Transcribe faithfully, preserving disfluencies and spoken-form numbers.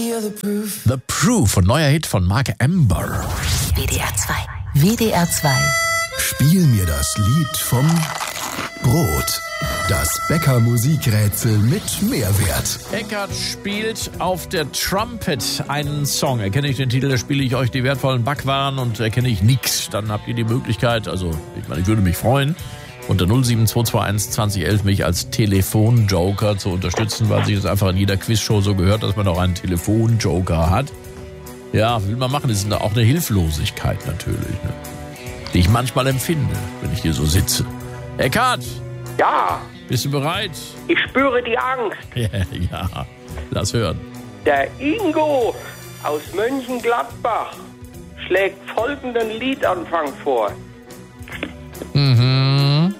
The Proof, ein neuer Hit von Mark Amber. W D R zwei. W D R zwei. Spiel mir das Lied vom Brot. Das Bäcker-Musikrätsel mit Mehrwert. Eckart spielt auf der Trumpet einen Song. Erkenne ich den Titel, da spiele ich euch die wertvollen Backwaren, und erkenne ich nichts, dann habt ihr die Möglichkeit, also ich meine, ich würde mich freuen, unter null sieben zwei zwei eins zwanzig elf mich als Telefonjoker zu unterstützen, weil sich das einfach in jeder Quizshow so gehört, dass man auch einen Telefonjoker hat. Ja, will man machen, das ist auch eine Hilflosigkeit natürlich, ne? Die ich manchmal empfinde, wenn ich hier so sitze. Eckart! Ja, Bist du bereit? ich spüre die Angst. Ja, lass hören. Der Ingo aus Mönchengladbach schlägt folgenden Liedanfang vor. Mhm.